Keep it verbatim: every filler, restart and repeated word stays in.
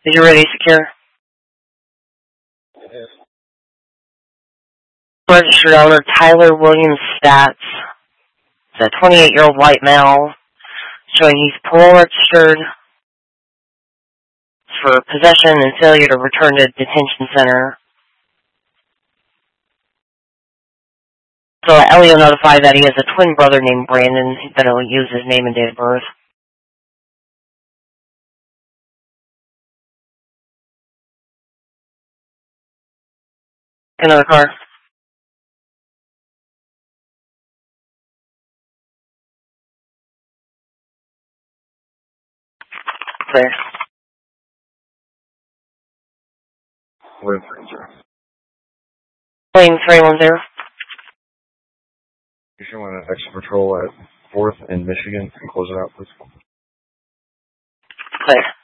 Is you ready, secure? Yes. Registered owner Tyler Williams Stats. It's a twenty-eight-year-old white male, showing he's parole registered for possession and failure to return to detention center. So Elio notified that he has a twin brother named Brandon that will use his name and date of birth. Another car. Clear. Wait for it, sir. Plane three one zero. You should want an extra patrol at fourth in Michigan and close it out, please. Clear.